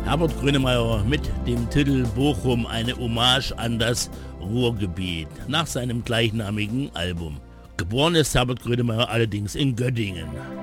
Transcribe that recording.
Herbert Grönemeyer mit dem Titel Bochum, eine Hommage an das Ruhrgebiet nach seinem gleichnamigen Album. Geboren ist Herbert Grönemeyer allerdings in Göttingen.